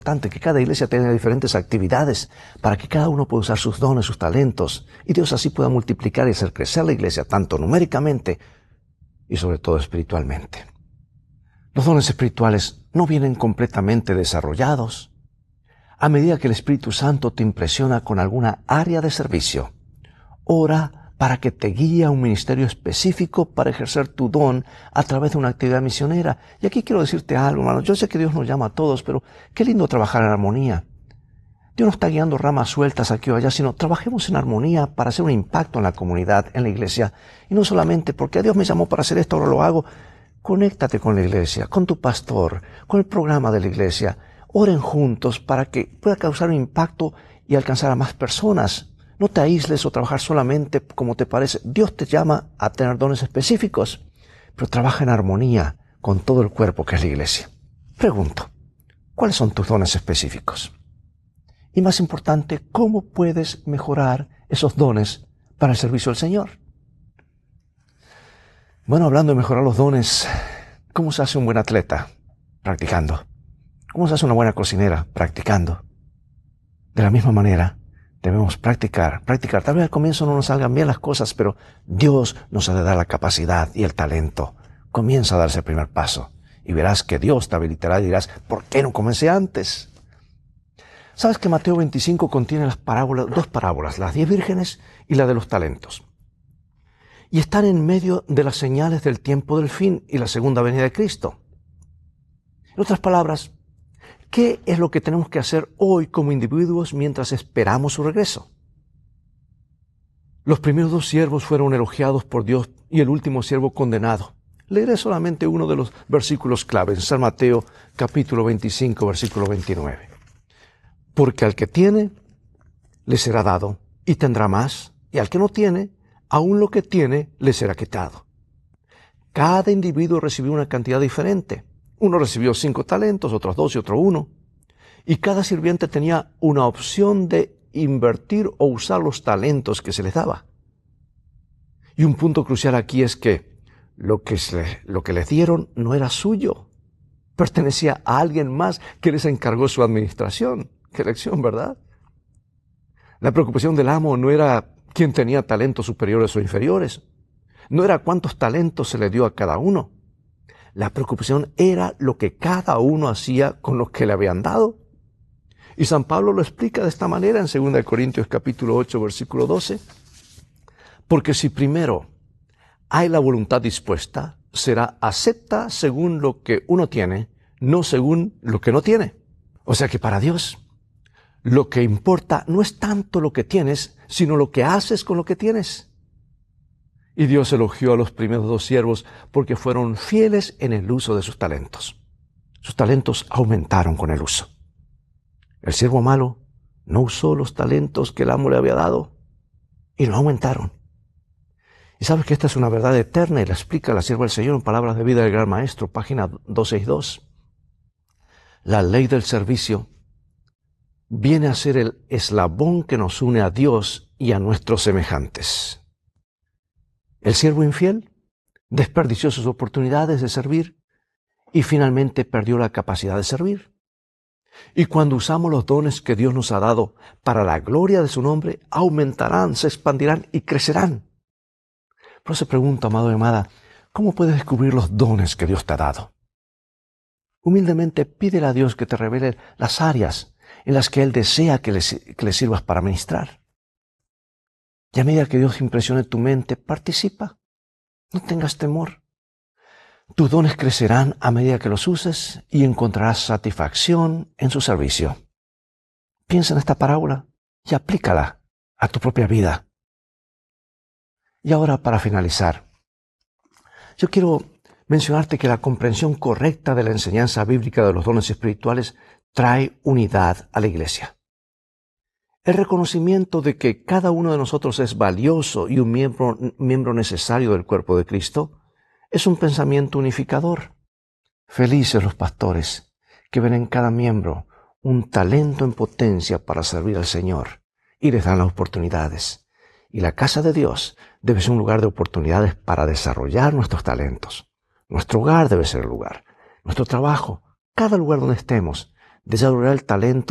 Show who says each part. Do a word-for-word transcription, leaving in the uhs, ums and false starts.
Speaker 1: que cada iglesia tenga diferentes actividades para que cada uno pueda usar sus dones, sus talentos, y Dios así pueda multiplicar y hacer crecer la iglesia, tanto numéricamente y sobre todo espiritualmente. Los dones espirituales no vienen completamente desarrollados. A medida que el Espíritu Santo te impresiona con alguna área de servicio, ora para que te guíe a un ministerio específico para ejercer tu don a través de una actividad misionera. Y aquí quiero decirte algo, hermano. Yo sé que Dios nos llama a todos, pero qué lindo trabajar en armonía. Dios no está guiando ramas sueltas aquí o allá, sino trabajemos en armonía para hacer un impacto en la comunidad, en la iglesia. Y no solamente porque Dios me llamó para hacer esto, ahora lo hago. Conéctate con la iglesia, con tu pastor, con el programa de la iglesia. Oren juntos para que pueda causar un impacto y alcanzar a más personas. No te aísles o trabajar solamente como te parece. Dios te llama a tener dones específicos, pero trabaja en armonía con todo el cuerpo que es la iglesia. Pregunto, ¿cuáles son tus dones específicos? Y más importante, ¿cómo puedes mejorar esos dones para el servicio del Señor? Bueno, hablando de mejorar los dones, ¿cómo se hace un buen atleta? Practicando. ¿Cómo se hace una buena cocinera? Practicando. De la misma manera, debemos practicar, practicar. Tal vez al comienzo no nos salgan bien las cosas, pero Dios nos ha de dar la capacidad y el talento. Comienza a darse el primer paso y verás que Dios te habilitará y dirás, ¿por qué no comencé antes? ¿Sabes que Mateo veinticinco contiene las parábolas, dos parábolas, las diez vírgenes y la de los talentos? Y están en medio de las señales del tiempo del fin y la segunda venida de Cristo. En otras palabras, ¿qué es lo que tenemos que hacer hoy como individuos mientras esperamos su regreso? Los primeros dos siervos fueron elogiados por Dios y el último siervo condenado. Leeré solamente uno de los versículos claves, en San Mateo capítulo veinticinco, versículo veintinueve. Porque al que tiene, le será dado y tendrá más, y al que no tiene, aún lo que tiene, le será quitado. Cada individuo recibió una cantidad diferente. Uno recibió cinco talentos, otros dos y otro uno. Y cada sirviente tenía una opción de invertir o usar los talentos que se les daba. Y un punto crucial aquí es que lo que, se, lo que les dieron no era suyo. Pertenecía a alguien más que les encargó su administración. Qué lección, ¿verdad? La preocupación del amo no era quién tenía talentos superiores o inferiores. No era cuántos talentos se le dio a cada uno. La preocupación era lo que cada uno hacía con lo que le habían dado. Y San Pablo lo explica de esta manera en segunda de Corintios capítulo ocho, versículo doce. Porque si primero hay la voluntad dispuesta, será acepta según lo que uno tiene, no según lo que no tiene. O sea que para Dios, lo que importa no es tanto lo que tienes, sino lo que haces con lo que tienes. Y Dios elogió a los primeros dos siervos porque fueron fieles en el uso de sus talentos. Sus talentos aumentaron con el uso. El siervo malo no usó los talentos que el amo le había dado y no aumentaron. Y sabes que esta es una verdad eterna y la explica la sierva del Señor en Palabras de Vida del Gran Maestro, página doscientos sesenta y dos. La ley del servicio viene a ser el eslabón que nos une a Dios y a nuestros semejantes. El siervo infiel desperdició sus oportunidades de servir y finalmente perdió la capacidad de servir. Y cuando usamos los dones que Dios nos ha dado para la gloria de su nombre, aumentarán, se expandirán y crecerán. Pero se pregunta, amado y amada, ¿cómo puedes descubrir los dones que Dios te ha dado? Humildemente pídele a Dios que te revele las áreas en las que Él desea que le, que le sirvas para ministrar. Y a medida que Dios impresione tu mente, participa. No tengas temor. Tus dones crecerán a medida que los uses y encontrarás satisfacción en su servicio. Piensa en esta parábola y aplícala a tu propia vida. Y ahora, para finalizar, yo quiero mencionarte que la comprensión correcta de la enseñanza bíblica de los dones espirituales trae unidad a la iglesia. El reconocimiento de que cada uno de nosotros es valioso y un miembro, miembro necesario del cuerpo de Cristo es un pensamiento unificador. Felices los pastores que ven en cada miembro un talento en potencia para servir al Señor y les dan las oportunidades. Y la casa de Dios debe ser un lugar de oportunidades para desarrollar nuestros talentos. Nuestro hogar debe ser el lugar. Nuestro trabajo, cada lugar donde estemos, desarrollar el talento